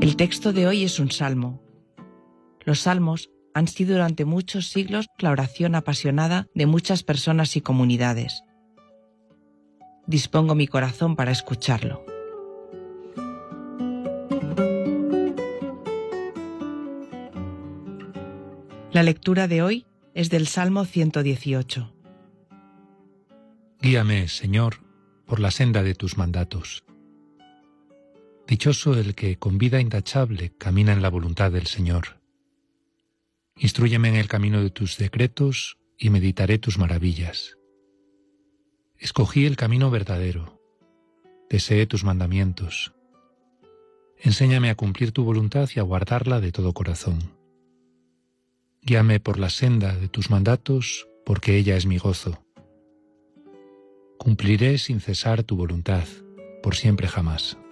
El texto de hoy es un salmo. Los salmos han sido durante muchos siglos la oración apasionada de muchas personas y comunidades. Dispongo mi corazón para escucharlo. La lectura de hoy es del Salmo 118. Guíame, Señor, por la senda de tus mandatos. Dichoso el que con vida intachable camina en la voluntad del Señor. Instrúyeme en el camino de tus decretos y meditaré tus maravillas. Escogí el camino verdadero, deseé tus mandamientos. Enséñame a cumplir tu voluntad y a guardarla de todo corazón. Guíame por la senda de tus mandatos, porque ella es mi gozo. Cumpliré sin cesar tu voluntad, por siempre jamás.